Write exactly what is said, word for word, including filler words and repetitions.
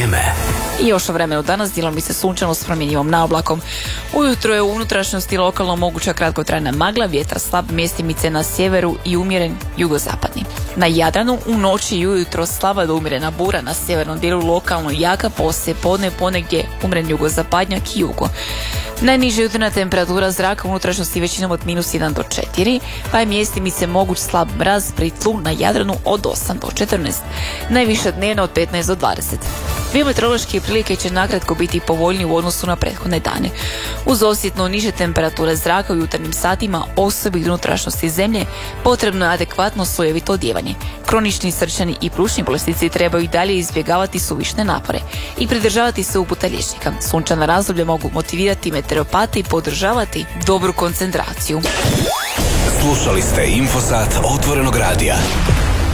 Vrijeme. I još o vremenu danas dijelom bi se sunčano s promjenjivom naoblakom. Ujutro je u unutrašnjosti lokalno moguća kratkotrajna magla, vjetar slab, mjestimice na sjeveru i umjeren jugozapadni. Na Jadranu u noći i ujutro slaba do umjerena bura, na sjevernom dijelu lokalno jaka, poslije podne ponegdje umjeren jugozapadnjak i jugo. Najniža jutarnja temperatura zraka u unutrašnjosti većinom od minus jedan do četiri, pa je mjestimice moguć slab mraz pri tlu na Jadranu od osam do četrnaest, najviša dnevna od petnaest do dvadeset. Biometeorološke prilike će nakratko biti povoljniji u odnosu na prethodne dane. Uz osjetno niže temperature zraka u jutarnjim satima, osobito unutrašnjosti zemlje, potrebno je adekvatno slojevito odjevanje. Kronični srčani i plućni bolesnici trebaju i dalje izbjegavati suvišne napore i pridržavati se uputa liječnika. Sunčana razdoblja mogu motivirati meteoropate i podržavati dobru koncentraciju. Slušali ste Infosat Otvorenog radija.